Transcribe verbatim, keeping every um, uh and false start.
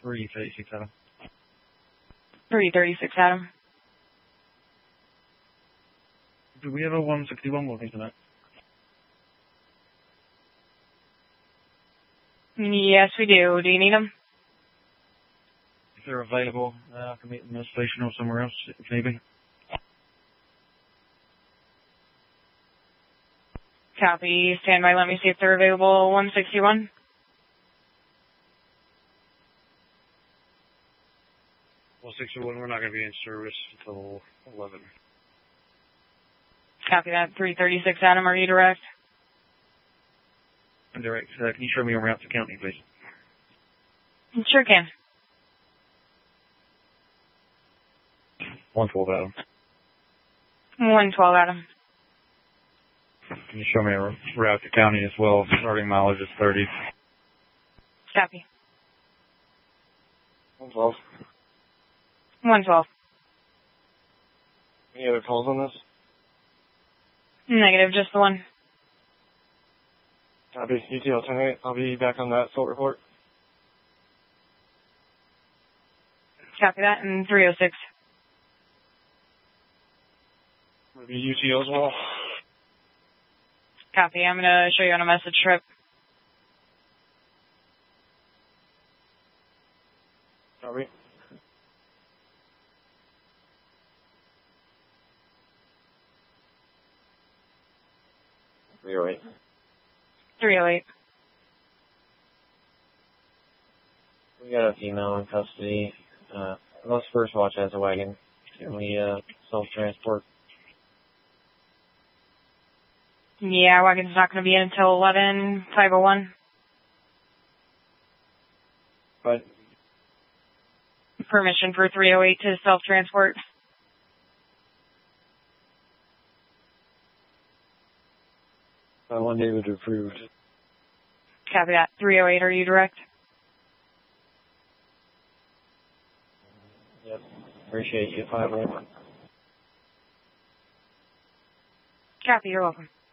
three thirty-six, Adam. three thirty-six, Adam. Do we have a one sixty-one working tonight? Yes, we do. Do you need them? If they're available, uh, I can meet them in the station or somewhere else, if need be. Copy. Stand by. Let me see if they're available. one sixty-one. one sixty-one, we're not going to be in service until eleven. Copy that. three thirty-six, Adam. Are you direct? I'm direct. Uh, can you show me around the county, please? Sure can. one twelve, Adam. one twelve, Adam. Can you show me a route to county as well? Starting mileage is thirty. Copy. one twelve. one twelve. Any other calls on this? Negative, just the one. Copy. U T L ten eight. I'll be back on that assault report. Copy that. And three oh six. Will be U T O as well. Copy. I'm going to show you on a message trip. Copy. three oh eight. three oh eight. We got a female in custody. Uh, most First Watch has a wagon. Can we uh, self-transport? Yeah, wagon's not going to be in until eleven five oh one. But Permission for three oh eight to self-transport. I want David approved. Copy that. three oh eight, are you direct? Yep. Appreciate you, five one. Copy, you're welcome.